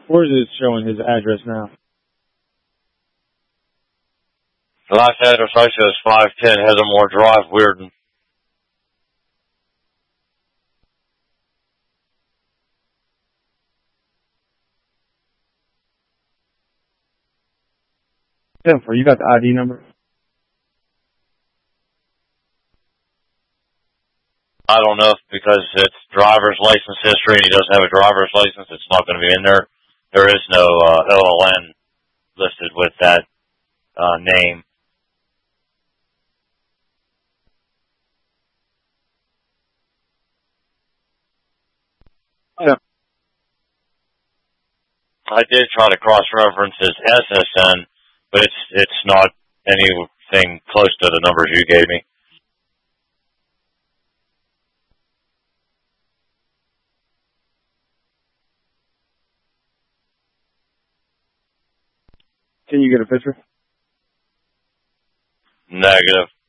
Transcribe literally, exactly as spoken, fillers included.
Where is it showing his address now? The last address I show is five ten Heathermore Drive, Weirden. Jennifer, you got the I D number? I don't know if because it's driver's license history and he doesn't have a driver's license, it's not going to be in there. There is no uh, L L N listed with that uh, name. Yeah. I did try to cross-reference his S S N, but it's it's not anything close to the numbers you gave me. Can you get a picture? Negative.